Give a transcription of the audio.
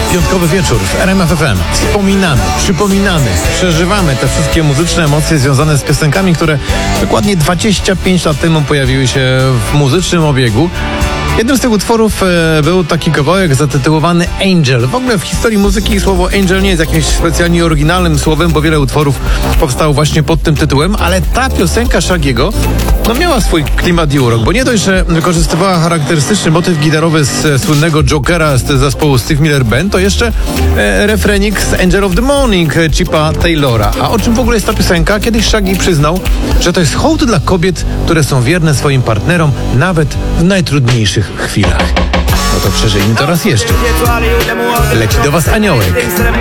Piątkowy wieczór w RMF FM. Wspominamy, przypominamy, przeżywamy te wszystkie muzyczne emocje związane z piosenkami, które dokładnie 25 lat temu pojawiły się w muzycznym obiegu. Jednym z tych utworów był taki kawałek zatytułowany Angel. W ogóle w historii muzyki słowo Angel nie jest jakimś specjalnie oryginalnym słowem, bo wiele utworów powstało właśnie pod tym tytułem, ale ta piosenka Shaggy'ego miała swój klimat i urok, bo nie dość, że wykorzystywała charakterystyczny motyw gitarowy z słynnego Jokera z zespołu Steve Miller Band, to jeszcze refrenik z Angel of the Morning Chipa Taylora. A o czym w ogóle jest ta piosenka? Kiedyś Shaggy przyznał, że to jest hołd dla kobiet, które są wierne swoim partnerom nawet w najtrudniejszych chwilach. No to przeżyjmy to raz jeszcze. Leci do was aniołek.